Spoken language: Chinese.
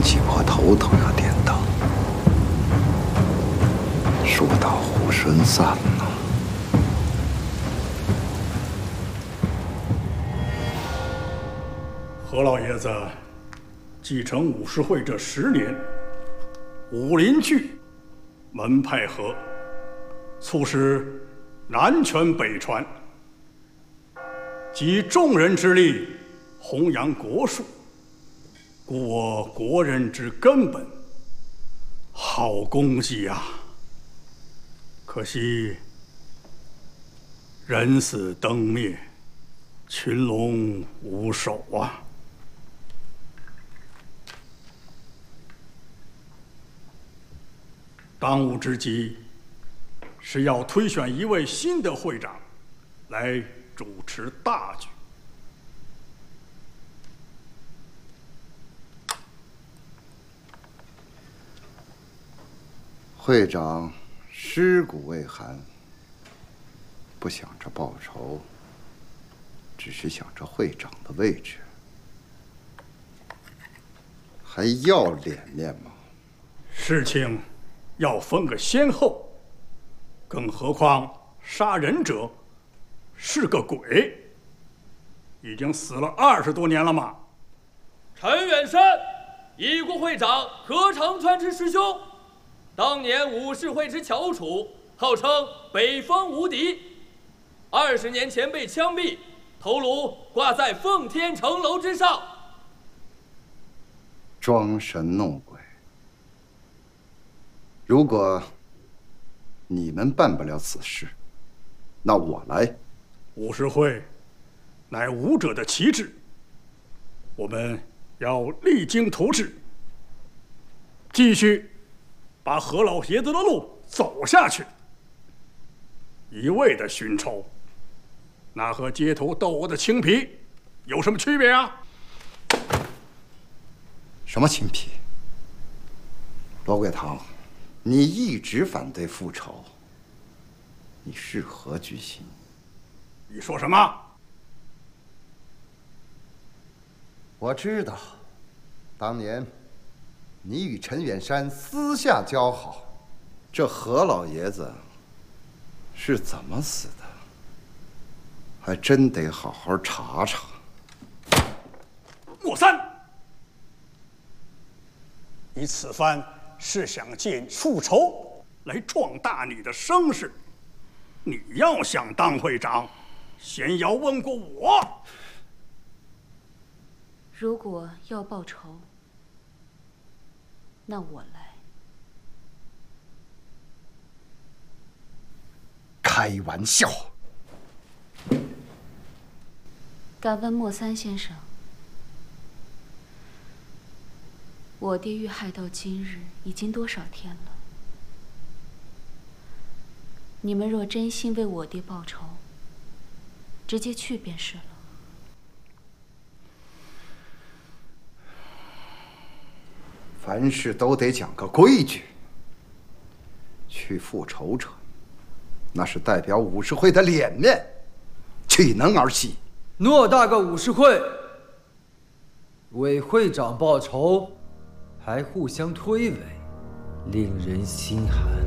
起我头都要颠倒。树倒猢狲散呐！ 何老爷子继承武士会这10年，武林聚，门派合，促使南拳北传，集众人之力，弘扬国术，故我国人之根本，好功绩呀！可惜人死灯灭，群龙无首啊！当务之急是要推选一位新的会长来主持大局。 会长尸骨未寒，不想着报仇，只是想着会长的位置，还要脸面吗？ 事情要分个先后，更何况杀人者是个鬼，已经死了20多年了嘛。 陈远山，已故会长何长川之师兄，当年武士会之翘楚，号称北方无敌。20年前被枪毙，头颅挂在奉天城楼之上。 装神弄鬼。如果你们办不了此事，那我来。 武士会乃武者的旗帜，我们要励精图治，继续把何老爷子的路走下去。一味的寻仇，那和街头斗殴的青皮有什么区别啊？ 什么青皮？罗贵堂，你一直反对复仇，你是何居心？ 你说什么？ 我知道，当年你与陈远山私下交好，这何老爷子是怎么死的，还真得好好查查。 莫三，你此番是想借复仇来壮大你的声势。你要想当会长，先要问过我。 如果要报仇，那我来。 开玩笑。 敢问莫三先生，我爹遇害到今日已经多少天了？你们若真心为我爹报仇，直接去便是了。 凡事都得讲个规矩。去复仇者，那是代表武士会的脸面，岂能儿戏？ 偌大个武士会，为会长报仇，还互相推诿，令人心寒。